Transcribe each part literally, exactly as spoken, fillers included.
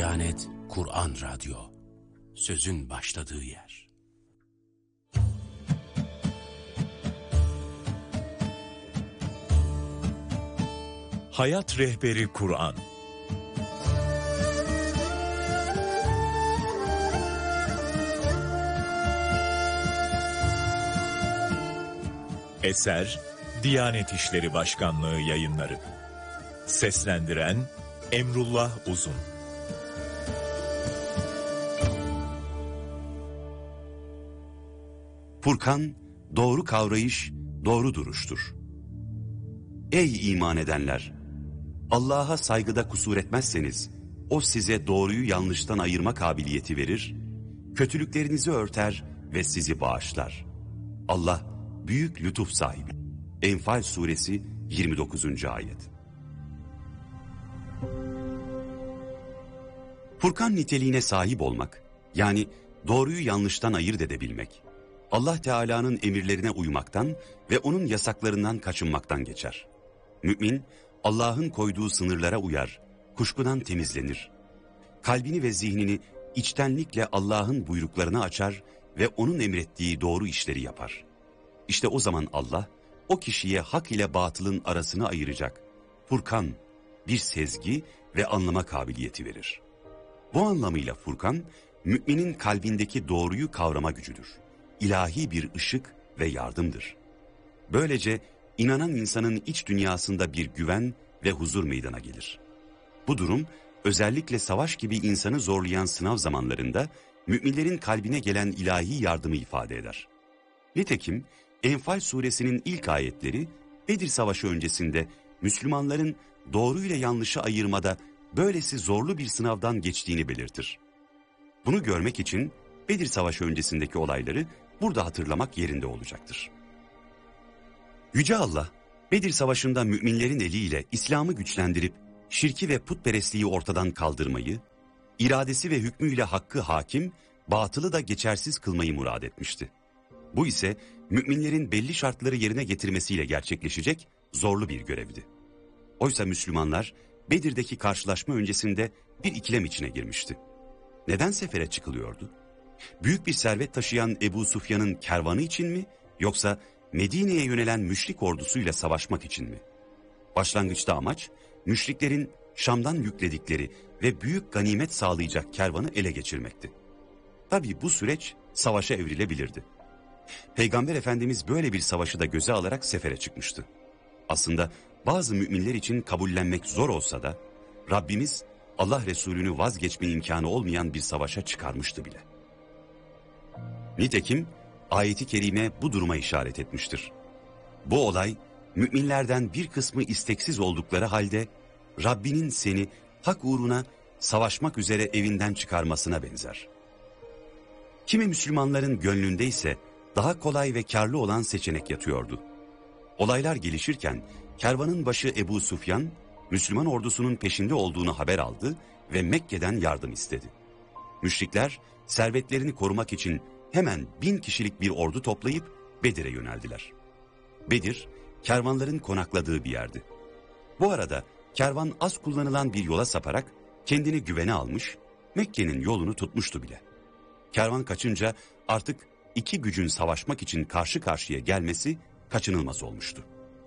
Diyanet Kur'an Radyo, sözün başladığı yer. Hayat Rehberi Kur'an. Eser Diyanet İşleri Başkanlığı Yayınları. Seslendiren Emrullah Uzun. Furkan, doğru kavrayış, doğru duruştur. Ey iman edenler! Allah'a saygıda kusur etmezseniz, O size doğruyu yanlıştan ayırma kabiliyeti verir, kötülüklerinizi örter ve sizi bağışlar. Allah, büyük lütuf sahibi. Enfal suresi yirmi dokuzuncu ayet. Furkan niteliğine sahip olmak, yani doğruyu yanlıştan ayırt edebilmek, Allah Teala'nın emirlerine uymaktan ve onun yasaklarından kaçınmaktan geçer. Mümin, Allah'ın koyduğu sınırlara uyar, kuşkudan temizlenir. Kalbini ve zihnini içtenlikle Allah'ın buyruklarına açar ve onun emrettiği doğru işleri yapar. İşte o zaman Allah, o kişiye hak ile batılın arasını ayıracak Furkan, bir sezgi ve anlama kabiliyeti verir. Bu anlamıyla Furkan, müminin kalbindeki doğruyu kavrama gücüdür. İlahi bir ışık ve yardımdır. Böylece inanan insanın iç dünyasında bir güven ve huzur meydana gelir. Bu durum özellikle savaş gibi insanı zorlayan sınav zamanlarında müminlerin kalbine gelen ilahi yardımı ifade eder. Nitekim Enfal suresinin ilk ayetleri Bedir Savaşı öncesinde Müslümanların doğruyla yanlışı ayırmada böylesi zorlu bir sınavdan geçtiğini belirtir. Bunu görmek için Bedir Savaşı öncesindeki olayları burada hatırlamak yerinde olacaktır. Yüce Allah, Bedir Savaşı'nda müminlerin eliyle İslam'ı güçlendirip şirki ve putperestliği ortadan kaldırmayı, iradesi ve hükmüyle hakkı hakim, batılı da geçersiz kılmayı murad etmişti. Bu ise müminlerin belli şartları yerine getirmesiyle gerçekleşecek zorlu bir görevdi. Oysa Müslümanlar Bedir'deki karşılaşma öncesinde bir ikilem içine girmişti. Neden sefere çıkılıyordu? Büyük bir servet taşıyan Ebu Sufyan'ın kervanı için mi, yoksa Medine'ye yönelen müşrik ordusuyla savaşmak için mi? Başlangıçta amaç, müşriklerin Şam'dan yükledikleri ve büyük ganimet sağlayacak kervanı ele geçirmekti. Tabii bu süreç savaşa evrilebilirdi. Peygamber Efendimiz böyle bir savaşı da göze alarak sefere çıkmıştı. Aslında bazı müminler için kabullenmek zor olsa da, Rabbimiz Allah Resulü'nü vazgeçme imkanı olmayan bir savaşa çıkarmıştı bile. Nitekim ayeti kerime bu duruma işaret etmiştir. Bu olay, müminlerden bir kısmı isteksiz oldukları halde, Rabbinin seni hak uğruna savaşmak üzere evinden çıkarmasına benzer. Kimi Müslümanların gönlünde ise daha kolay ve karlı olan seçenek yatıyordu. Olaylar gelişirken kervanın başı Ebu Sufyan, Müslüman ordusunun peşinde olduğunu haber aldı ve Mekke'den yardım istedi. Müşrikler servetlerini korumak için hemen bin kişilik bir ordu toplayıp Bedir'e yöneldiler. Bedir, kervanların konakladığı bir yerdi. Bu arada kervan az kullanılan bir yola saparak kendini güvene almış, Mekke'nin yolunu tutmuştu bile. Kervan kaçınca artık iki gücün savaşmak için karşı karşıya gelmesi kaçınılmaz olmuştu.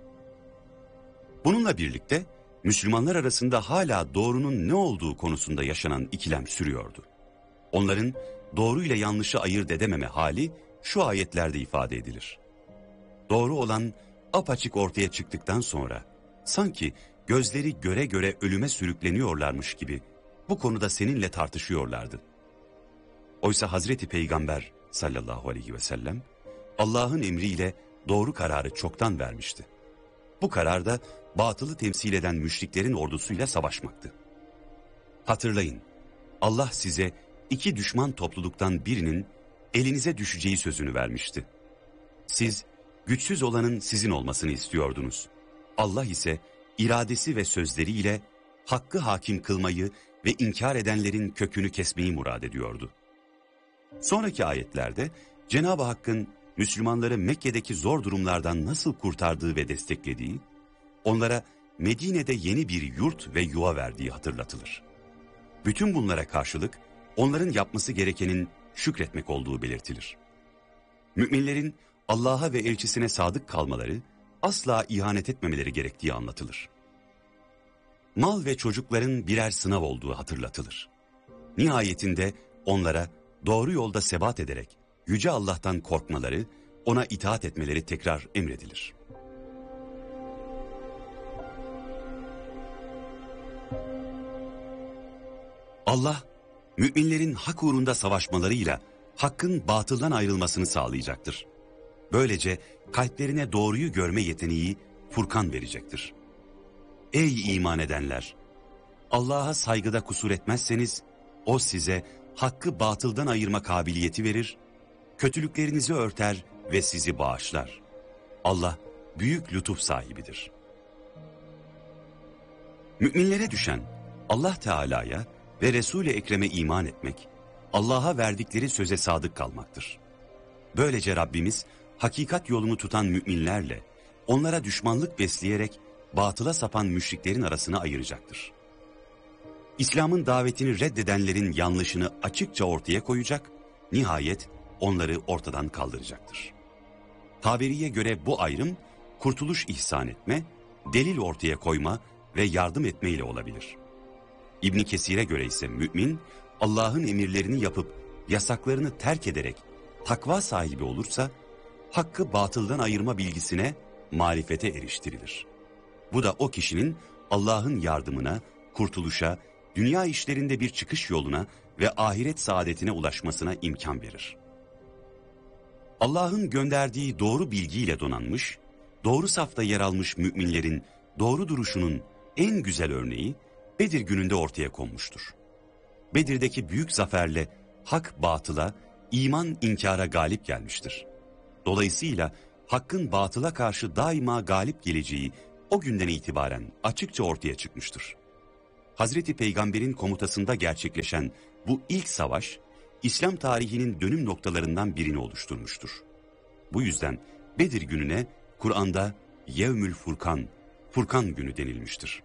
Bununla birlikte Müslümanlar arasında hala doğrunun ne olduğu konusunda yaşanan ikilem sürüyordu. Onların doğru ile yanlışı ayırt edememe hali şu ayetlerde ifade edilir. Doğru olan apaçık ortaya çıktıktan sonra sanki gözleri göre göre ölüme sürükleniyorlarmış gibi bu konuda seninle tartışıyorlardı. Oysa Hazreti Peygamber sallallahu aleyhi ve sellem Allah'ın emriyle doğru kararı çoktan vermişti. Bu karar da batılı temsil eden müşriklerin ordusuyla savaşmaktı. Hatırlayın, Allah size iki düşman topluluktan birinin elinize düşeceği sözünü vermişti. Siz güçsüz olanın sizin olmasını istiyordunuz. Allah ise iradesi ve sözleriyle hakkı hakim kılmayı ve inkar edenlerin kökünü kesmeyi murad ediyordu. Sonraki ayetlerde Cenab-ı Hakk'ın Müslümanları Mekke'deki zor durumlardan nasıl kurtardığı ve desteklediği, onlara Medine'de yeni bir yurt ve yuva verdiği hatırlatılır. Bütün bunlara karşılık onların yapması gerekenin şükretmek olduğu belirtilir. Müminlerin Allah'a ve elçisine sadık kalmaları, asla ihanet etmemeleri gerektiği anlatılır. Mal ve çocukların birer sınav olduğu hatırlatılır. Nihayetinde onlara doğru yolda sebat ederek Yüce Allah'tan korkmaları, ona itaat etmeleri tekrar emredilir. Allah, müminlerin hak uğrunda savaşmalarıyla hakkın batıldan ayrılmasını sağlayacaktır. Böylece kalplerine doğruyu görme yeteneği Furkan verecektir. Ey iman edenler! Allah'a saygıda kusur etmezseniz, o size hakkı batıldan ayırma kabiliyeti verir, kötülüklerinizi örter ve sizi bağışlar. Allah büyük lütuf sahibidir. Müminlere düşen Allah Teala'ya ve Resul-i Ekrem'e iman etmek, Allah'a verdikleri söze sadık kalmaktır. Böylece Rabbimiz hakikat yolunu tutan müminlerle onlara düşmanlık besleyerek batıla sapan müşriklerin arasına ayıracaktır. İslam'ın davetini reddedenlerin yanlışını açıkça ortaya koyacak, nihayet onları ortadan kaldıracaktır. Taberiye göre bu ayrım, kurtuluş ihsan etme, delil ortaya koyma ve yardım etme ile olabilir. İbn Kesir'e göre ise mümin, Allah'ın emirlerini yapıp yasaklarını terk ederek takva sahibi olursa, hakkı batıldan ayırma bilgisine, marifete eriştirilir. Bu da o kişinin Allah'ın yardımına, kurtuluşa, dünya işlerinde bir çıkış yoluna ve ahiret saadetine ulaşmasına imkan verir. Allah'ın gönderdiği doğru bilgiyle donanmış, doğru safta yer almış müminlerin doğru duruşunun en güzel örneği Bedir gününde ortaya konmuştur. Bedir'deki büyük zaferle hak batıla, iman inkara galip gelmiştir. Dolayısıyla hakkın batıla karşı daima galip geleceği o günden itibaren açıkça ortaya çıkmıştır. Hazreti Peygamber'in komutasında gerçekleşen bu ilk savaş, İslam tarihinin dönüm noktalarından birini oluşturmuştur. Bu yüzden Bedir gününe Kur'an'da Yevmül Furkan, Furkan günü denilmiştir.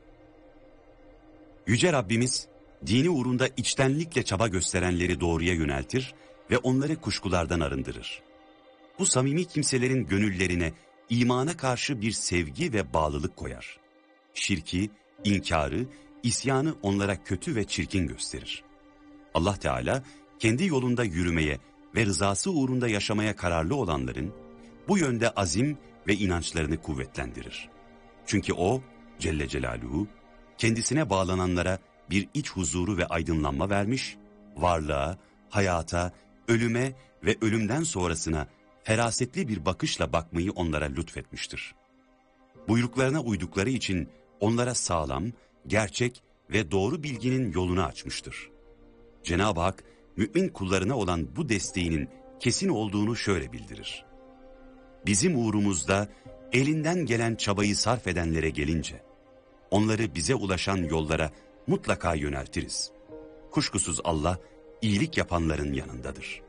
Yüce Rabbimiz, dini uğrunda içtenlikle çaba gösterenleri doğruya yöneltir ve onları kuşkulardan arındırır. Bu samimi kimselerin gönüllerine imana karşı bir sevgi ve bağlılık koyar. Şirki, inkarı, isyanı onlara kötü ve çirkin gösterir. Allah Teala kendi yolunda yürümeye ve rızası uğrunda yaşamaya kararlı olanların bu yönde azim ve inançlarını kuvvetlendirir. Çünkü O Celle Celaluhu kendisine bağlananlara bir iç huzuru ve aydınlanma vermiş, varlığa, hayata, ölüme ve ölümden sonrasına ferasetli bir bakışla bakmayı onlara lütfetmiştir. Buyruklarına uydukları için onlara sağlam, gerçek ve doğru bilginin yolunu açmıştır. Cenab-ı Hak, mümin kullarına olan bu desteğinin kesin olduğunu şöyle bildirir. Bizim uğrumuzda elinden gelen çabayı sarf edenlere gelince, onları bize ulaşan yollara mutlaka yöneltiriz. Kuşkusuz Allah, iyilik yapanların yanındadır.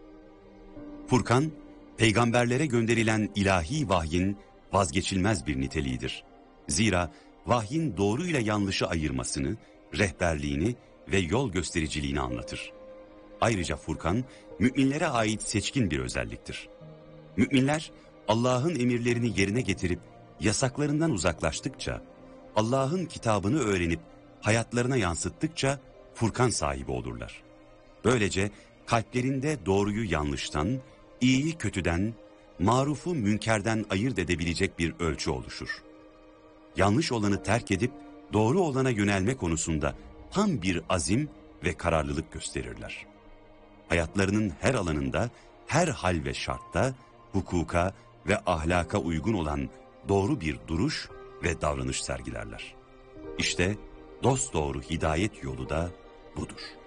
Furkan, peygamberlere gönderilen ilahi vahyin vazgeçilmez bir niteliğidir. Zira vahyin doğruyla yanlışı ayırmasını, rehberliğini ve yol göstericiliğini anlatır. Ayrıca Furkan, müminlere ait seçkin bir özelliktir. Müminler, Allah'ın emirlerini yerine getirip yasaklarından uzaklaştıkça, Allah'ın kitabını öğrenip hayatlarına yansıttıkça Furkan sahibi olurlar. Böylece kalplerinde doğruyu yanlıştan, iyiyi kötüden, marufu münkerden ayırt edebilecek bir ölçü oluşur. Yanlış olanı terk edip doğru olana yönelme konusunda tam bir azim ve kararlılık gösterirler. Hayatlarının her alanında, her hal ve şartta hukuka ve ahlaka uygun olan doğru bir duruş ve davranış sergilerler. İşte dosdoğru hidayet yolu da budur.